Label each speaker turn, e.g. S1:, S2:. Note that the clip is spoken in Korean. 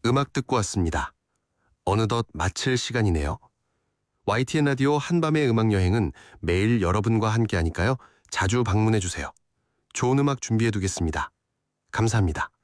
S1: 음악 듣고 왔습니다. 어느덧 마칠 시간이네요. YTN 라디오 한밤의 음악여행은 매일 여러분과 함께하니까요. 자주 방문해 주세요. 좋은 음악 준비해 두겠습니다. 감사합니다.